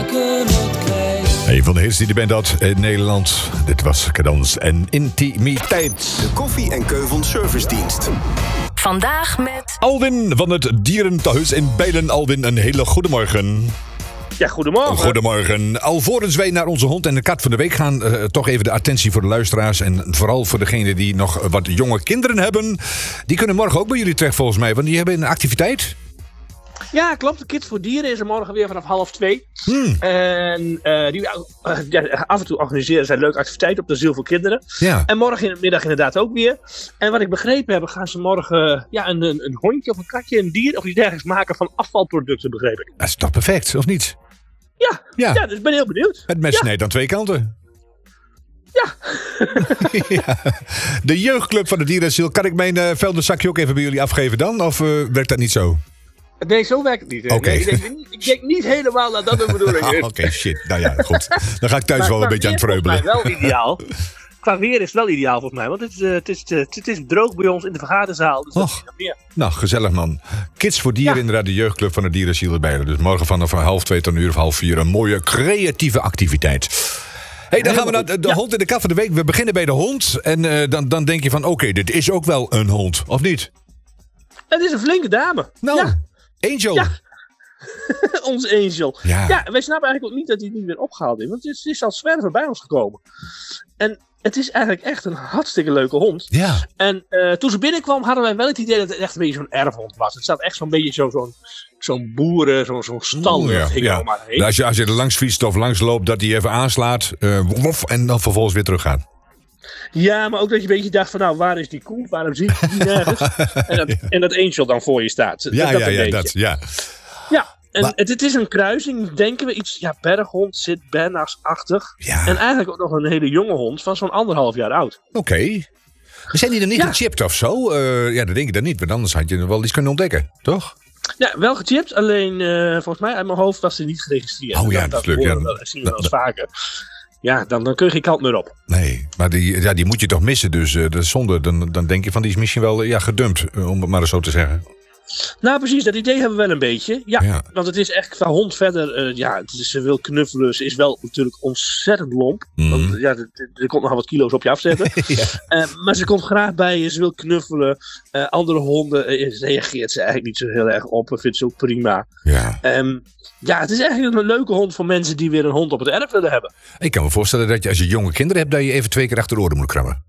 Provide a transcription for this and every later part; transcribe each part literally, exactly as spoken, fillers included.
Een van de hits die de band had in Nederland. Dit was Cadans en Intimiteit. De Koffie en Keuvels Servicedienst. Vandaag met Alwin van het Dierentehuis in Bijlen. Alwin, een hele goede morgen. Ja, goedemorgen. Goedemorgen. Alvorens wij naar onze hond en de kat van de week gaan, uh, toch even de attentie voor de luisteraars. En vooral voor degenen die nog wat jonge kinderen hebben. Die kunnen morgen ook bij jullie terecht volgens mij, want die hebben een activiteit. Ja, klopt. De Kids voor Dieren is er morgen weer vanaf half twee. Hmm. En uh, die, uh, ja, af en toe organiseren zij leuke activiteiten op de Ziel voor Kinderen. Ja. En morgen in de middag inderdaad ook weer. En wat ik begrepen heb, gaan ze morgen uh, ja, een, een, een hondje of een katje, een dier of iets dergelijks maken van afvalproducten, begreep ik. Dat is toch perfect, of niet? Ja, Ja. ja. Dus ik ben heel benieuwd. Het mes Ja. snijdt aan twee kanten. Ja. Ja. De jeugdclub van de Dierenziel. Kan ik mijn uh, vuilniszakje ook even bij jullie afgeven dan? Of uh, werkt dat niet zo? Nee, zo werkt het niet. Hè. Oké. Nee, ik, denk, ik denk niet helemaal dat dat de bedoeling is. Oké, okay, shit. Nou ja, goed. Dan ga ik thuis Maar wel een qua beetje aan het weer vreubelen. is volgens mij wel ideaal. Qua weer is het wel ideaal volgens mij. Want het is, uh, het, is, uh, het is droog bij ons in de vergaderzaal. Dus dat Och. is nog meer. Nou, gezellig man. Kids voor Dieren, Ja. inderdaad, de jeugdclub van de Dierenziel erbij. Dus morgen vanaf half twee tot een uur of half vier. Een mooie creatieve activiteit. Hey, dan gaan we naar de, de Ja. hond en de kat van de week. We beginnen bij de hond. En uh, dan, dan denk je van, oké, okay, dit is ook wel een hond. Of niet? Het is een flinke dame. Nou, Ja. Angel. Ja. Ons Angel. Ja. Ja, wij snappen eigenlijk ook niet dat hij niet weer opgehaald is. Want het is, het is al zwerver bij ons gekomen. En het is eigenlijk echt een hartstikke leuke hond. Ja. En uh, toen ze binnenkwam hadden wij wel het idee dat het echt een beetje zo'n erfhond was. Het zat echt zo'n beetje zo, zo'n, zo'n boeren, zo'n, zo'n stal. Oh, ja, dat ging ja. er maar heen. Nou, als, je, als je er langs fietst of langs loopt, dat hij even aanslaat. Uh, wof, en dan vervolgens weer terug gaat. Ja, maar ook dat je een beetje dacht van nou, waar is die koe? Waarom zie ik die nergens? en, dat, en dat Angel dan voor je staat. Ja, dat ja, een ja, beetje. dat, ja. Ja, en Maar- het, het is een kruising, denken we, iets ja, berghond, zit Bernards-achtig. Ja. En eigenlijk ook nog een hele jonge hond van zo'n anderhalf jaar oud. Oké. Okay. Zijn die er niet Ja. gechipt of zo? Uh, ja, dat denk ik dan niet. Want anders had je wel iets kunnen ontdekken, toch? Ja, wel gechipt, alleen uh, volgens mij uit mijn hoofd was ze niet geregistreerd. Oh ja, dat, dat is leuk, horen ja. we wel, dat zien we wel eens vaker. Ja, dan, dan kun je geen kant meer op. Nee, maar die, ja, die moet je toch missen. Dus uh, dat is zonde. Dan, dan denk je van die is misschien wel uh, ja, gedumpt, uh, om het maar eens zo te zeggen. Nou, precies, dat idee hebben we wel een beetje. Ja, Ja. want het is echt qua hond verder. Uh, ja, het is, ze wil knuffelen. Ze is wel natuurlijk ontzettend lomp. Mhm. Want ja, er, er komt nog wat kilo's op je afzetten. Ja. Uh, maar ze komt graag bij je. Ze wil knuffelen. Uh, andere honden uh, reageert ze eigenlijk niet zo heel erg op. Vindt ze ook prima. Ja. Um, ja, het is eigenlijk een leuke hond voor mensen die weer een hond op het erf willen hebben. Ik kan me voorstellen dat je als je jonge kinderen hebt, dat je even twee keer achter de oren moet krabben.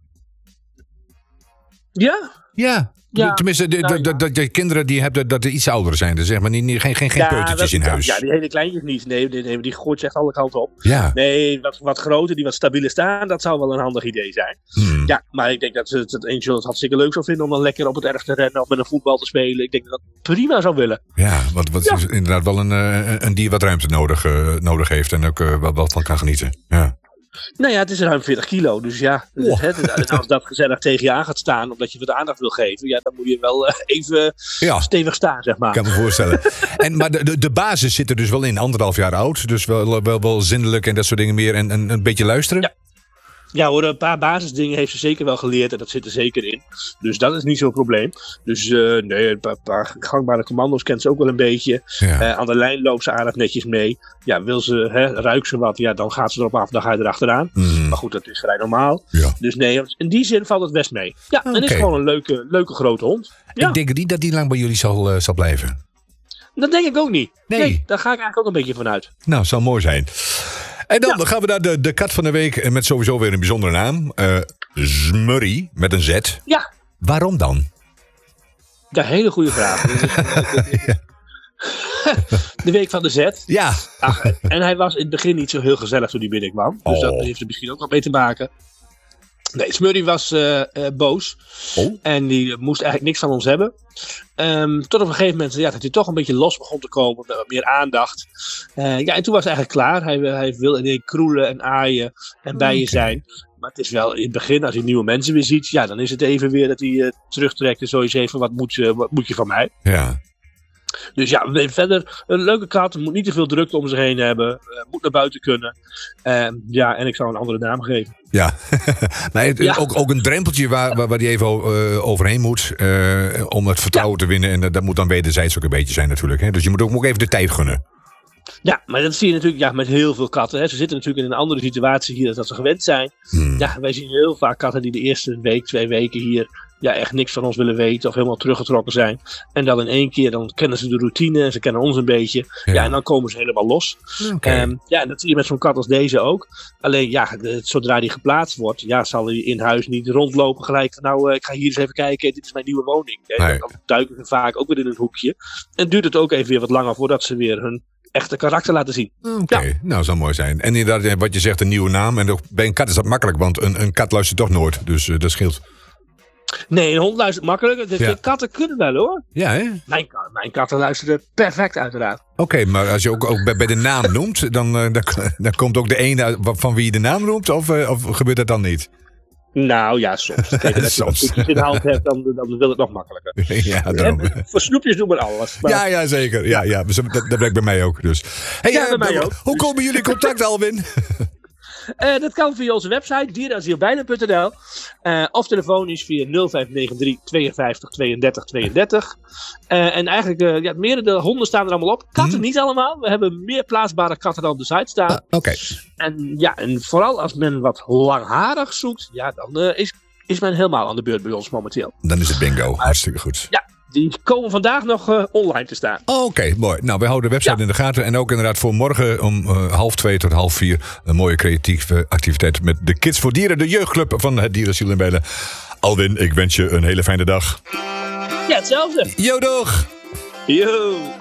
Ja? Ja. Ja. Tenminste, de, Nou, de, de, dat je kinderen die hebben dat er iets ouder zijn. Dus zeg maar niet, niet, geen, geen, geen ja, peutertjes dat- in huis. Ja, die hele kleintjes niet. Nee, nee, nee, die gooit ze echt alle kanten op. Ja. Nee, wat, wat groter, die wat stabieler staan, dat zou wel een handig idee zijn. Hmm. Ja, maar ik denk dat het, het Angel het hartstikke leuk zou vinden om dan lekker op het erf te rennen of met een voetbal te spelen. Ik denk dat dat prima zou willen. Ja, wat, wat Ja. is inderdaad wel een, uh, een dier wat ruimte nodig, uh, nodig heeft en ook uh, wel, wel van kan genieten. Ja. Nou ja, het is ruim veertig kilo, dus ja. Oh. Hè, en als dat gezellig tegen je aan gaat staan, omdat je wat aandacht wil geven, ja, dan moet je wel uh, even Ja. stevig staan, zeg maar. Ik kan me voorstellen. En, maar de, de, de basis zit er dus wel in, anderhalf jaar oud. Dus wel, wel, wel zindelijk en dat soort dingen meer. En, en een beetje luisteren. Ja. Ja hoor, een paar basisdingen heeft ze zeker wel geleerd en dat zit er zeker in. Dus dat is niet zo'n probleem. Dus uh, nee, een paar, paar gangbare commando's kent ze ook wel een beetje. Ja. Uh, aan de lijn loopt ze aardig netjes mee. Ja, wil ze, hè, ruikt ze wat, ja, dan gaat ze erop af, dan ga je erachteraan. Mm. Maar goed, dat is vrij normaal. Ja. Dus nee, in die zin valt het best mee. Ja, en Oké. is gewoon een leuke, leuke grote hond. Ja, Ik denk niet dat die lang bij jullie zal, uh, zal blijven. dat denk ik ook niet. Nee. Nee, daar ga ik eigenlijk ook een beetje van uit. Nou, zou mooi zijn. En dan Ja. gaan we naar de, de kat van de week met sowieso weer een bijzondere naam. Uh, Smurrie met een Z. Ja, Waarom dan? ja, hele goede vraag. Dit is, uh, de week van de Z. Ja. Ach, en hij was in het begin niet zo heel gezellig toen hij binnenkwam. Dus Oh. dat heeft er misschien ook wat mee te maken. Nee, Smurrie was uh, uh, boos. Oh. En die moest eigenlijk niks van ons hebben. Um, tot op een gegeven moment ja, dat hij toch een beetje los begon te komen. Met wat meer aandacht. Uh, ja, en toen was het eigenlijk klaar. Hij, hij wil ineens kroelen en aaien en bij je Oké. zijn. Maar het is wel in het begin, als hij nieuwe mensen weer ziet. Ja, dan is het even weer dat hij uh, terugtrekt. En zoiets even, wat moet, je, wat moet je van mij? Ja. Dus ja, we- verder een leuke kat. Moet niet te veel drukte om zich heen hebben. Uh, moet naar buiten kunnen. Uh, ja, en ik zou een andere naam geven. Ja, maar het, Ja. Ook, ook een drempeltje waar, waar, waar die even uh, overheen moet uh, om het vertrouwen te winnen. En dat, dat moet dan wederzijds ook een beetje zijn natuurlijk. Hè? Dus je moet ook, ook even de tijd gunnen. Ja, maar dat zie je natuurlijk ja, met heel veel katten. Hè. Ze zitten natuurlijk in een andere situatie hier dan dat ze gewend zijn. Hmm. Ja, wij zien heel vaak katten die de eerste week, twee weken hier ja, echt niks van ons willen weten of helemaal teruggetrokken zijn. En dan in één keer, dan kennen ze de routine en ze kennen ons een beetje. Ja, Ja. en dan komen ze helemaal los. Oké. Um, ja, en dat zie je met zo'n kat als deze ook. Alleen ja, de, zodra die geplaatst wordt, ja, zal hij in huis niet rondlopen gelijk. Nou, uh, ik ga hier eens even kijken, dit is mijn nieuwe woning. Nee, Nee. Dan duiken ze vaak ook weer in een hoekje. En duurt het ook even weer wat langer voordat ze weer hun echte karakter laten zien. Oké, Ja. nou, zou mooi zijn. En inderdaad, wat je zegt, een nieuwe naam. En ook bij een kat is dat makkelijk, want een, een kat luistert toch nooit. Dus uh, dat scheelt. Nee, een hond luistert makkelijk. De, Ja. de katten kunnen wel hoor. Ja, hè? Mijn, ka- mijn katten luisteren perfect uiteraard. Oké, maar als je ook, ook bij, bij de naam noemt, dan, uh, dan, dan komt ook de ene uit van wie je de naam noemt, of, uh, of gebeurt dat dan niet? Nou ja, soms. Kijk, als je Soms. soms in de hand hebt, dan, dan wil het nog makkelijker. Ja, daarom. En voor snoepjes doen we alles. Maar Ja, ja, zeker. Ja, ja, dat, dat werkt bij mij ook. Dus. Hey, Ja, uh, bij mij ook. Hoe komen jullie in contact, Alwin? Uh, dat kan via onze website dierenasielbijlen punt n l uh, of telefonisch via nul vijf negen drie tweeënvijftig tweeëndertig tweeëndertig. Uh, en eigenlijk, uh, ja, meerdere honden staan er allemaal op. Katten Hmm. niet allemaal. We hebben meer plaatsbare katten dan op de site staan. Ah, Oké. En ja, en vooral als men wat langharig zoekt, ja, dan uh, is, is men helemaal aan de beurt bij ons momenteel. Dan is het bingo. Hartstikke goed. Ja, die komen vandaag nog uh, online te staan. Oké, mooi. Nou, wij houden de website Ja. in de gaten. En ook inderdaad voor morgen om uh, half twee tot half vier... een mooie creatieve activiteit met de Kids voor Dieren. De jeugdclub van het Dierenasiel in Bijlen. Alwin, ik wens je een hele fijne dag. Ja, hetzelfde. Yo, doeg! Yo.